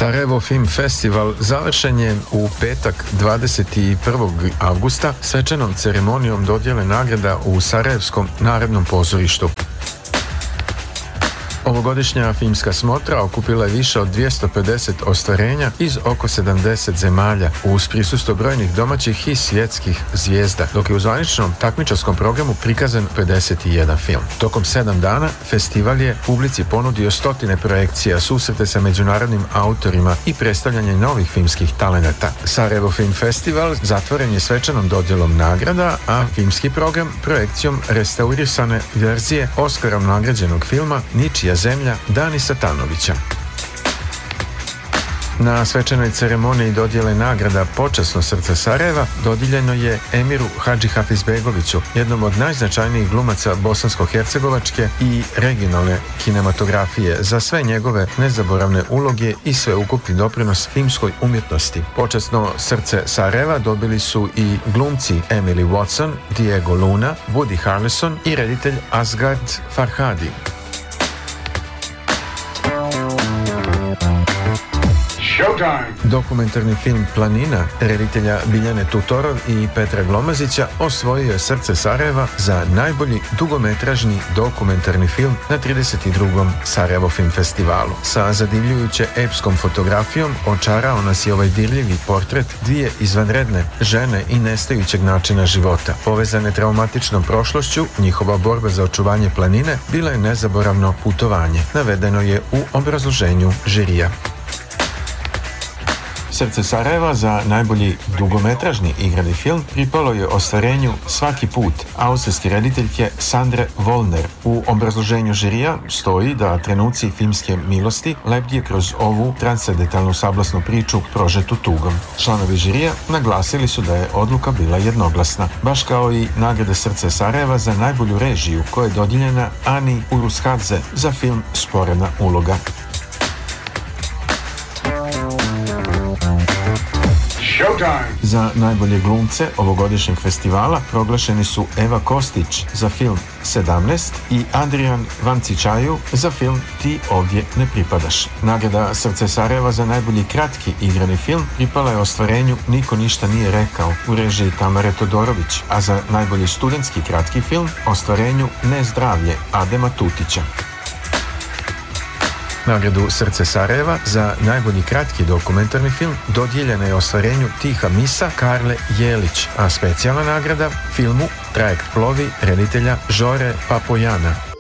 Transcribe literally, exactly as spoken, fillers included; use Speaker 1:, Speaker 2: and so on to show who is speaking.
Speaker 1: Sarajevo Film Festival završen je u petak dvadeset prvog avgusta svečanom ceremonijom dodjele nagrada u Sarajevskom narodnom pozorištu. Ovogodišnja filmska smotra okupila je više od dvjesto pedeset ostvarenja iz oko sedamdeset zemalja uz prisustvo brojnih domaćih i svjetskih zvijezda, dok je u zvaničnom takmičarskom programu prikazan pedeset jedan film. Tokom sedam dana festival je publici ponudio stotine projekcija, susrete sa međunarodnim autorima i predstavljanje novih filmskih talenata. Sarajevo Film Festival zatvoren je svečanom dodjelom nagrada, a filmski program projekcijom restaurirane verzije Oskarom nagrađenog filma Ničija zemlja Dani Satanovića. Na svečanoj ceremoniji dodjele nagrada Počasno srce Sarajeva dodijeljeno je Emiru Hadžihafizbegoviću, jednom od najznačajnijih glumaca bosansko-hercegovačke i regionalne kinematografije, za sve njegove nezaboravne uloge i sveukupni doprinos filmskoj umjetnosti. Počasno srce Sarajeva dobili su i glumci Emily Watson, Diego Luna, Woody Harrelson i reditelj Asghar Farhadi. Dokumentarni film Planina reditelja Biljane Tutorov i Petra Glomazića osvojio je srce Sarajeva za najbolji dugometražni dokumentarni film na trideset drugom Sarajevo Film Festivalu. Sa zadivljujuće epskom fotografijom očarao nas je ovaj dirljivi portret dvije izvanredne žene i nestajućeg načina života. Povezane traumatičnom prošlošću, njihova borba za očuvanje planine bila je nezaboravno putovanje. Navedeno je u obrazloženju žirija. Srce Sarajeva za najbolji dugometražni igrani film pripalo je ostvarenju Svaki put austrijske rediteljke Sandre Vollner. U obrazloženju žirija stoji da trenuci filmske milosti lebdje kroz ovu transcendentalnu sablasnu priču prožetu tugom. Članovi žirija naglasili su da je odluka bila jednoglasna, baš kao i nagrade Srce Sarajeva za najbolju režiju koja je dodijeljena Ani Urushadze za film Sporedna uloga. Za najbolje glumce ovogodišnjeg festivala proglašeni su Eva Kostić za film sedamnaest i Adrian Vancićaju za film Ti ovdje ne pripadaš. Nagrada Srce Sarajeva za najbolji kratki igrani film pripala je ostvarenju Niko ništa nije rekao u režiji Tamare Todorović, a za najbolji studentski kratki film ostvarenju Nezdravlje Adema Tutića. Nagradu Srce Sarajeva za najbolji kratki dokumentarni film dodijeljena je ostvarenju Tiha misa Karle Jelić, a specijalna nagrada filmu Trajekt plovi reditelja Žore Papojana.